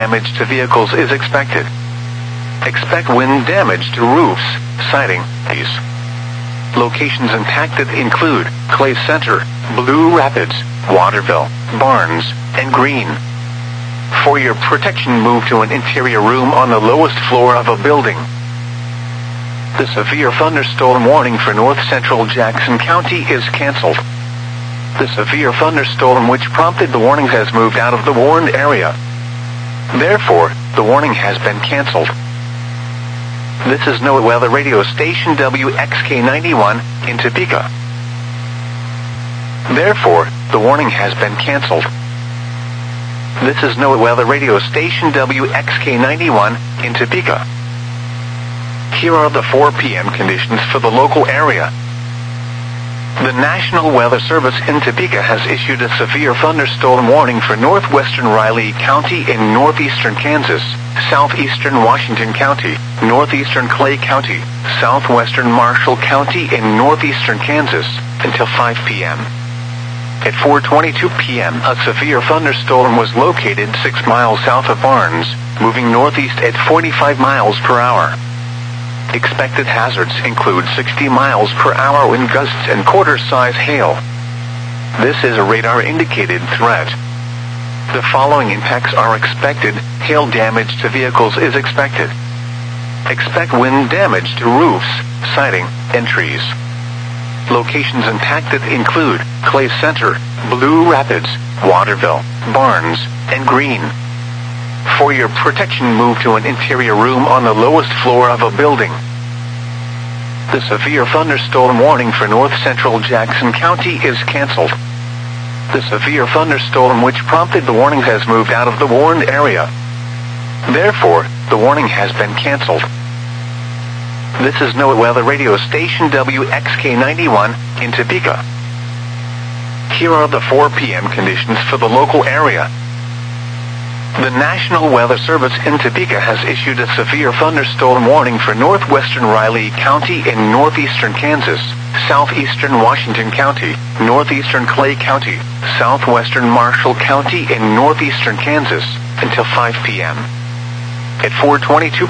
damage to vehicles is expected. Expect wind damage to roofs, siding, trees. Locations impacted include Clay Center, Blue Rapids, Waterville, Barnes, and Green. For your protection, move to an interior room on the lowest floor of a building. The severe thunderstorm warning for north central Jackson County is canceled. The severe thunderstorm which prompted the warning has moved out of the warned area. Therefore, the warning has been canceled. This is NOAA Weather Radio Station WXK91 in Topeka. Therefore, the warning has been canceled. This is NOAA Weather Radio Station WXK91 in Topeka. Here are the 4 p.m. conditions for the local area. The National Weather Service in Topeka has issued a severe thunderstorm warning for northwestern Riley County in northeastern Kansas, southeastern Washington County, northeastern Clay County, southwestern Marshall County in northeastern Kansas, until 5 p.m. At 4:22 p.m., a severe thunderstorm was located 6 miles south of Barnes, moving northeast at 45 miles per hour. Expected hazards include 60 miles per hour wind gusts and quarter-size hail. This is a radar-indicated threat. The following impacts are expected. Hail damage to vehicles is expected. Expect wind damage to roofs, siding, and trees. Locations impacted include Clay Center, Blue Rapids, Waterville, Barnes, and Green. For your protection, move to an interior room on the lowest floor of a building. The severe thunderstorm warning for north central Jackson County is canceled. The severe thunderstorm which prompted the warning has moved out of the warned area. Therefore, the warning has been canceled. This is NOAA Weather Radio Station WXK91 in Topeka. Here are the 4 p.m. conditions for the local area. The National Weather Service in Topeka has issued a severe thunderstorm warning for northwestern Riley County in northeastern Kansas, southeastern Washington County, northeastern Clay County, southwestern Marshall County in northeastern Kansas, until 5 p.m. At 4:22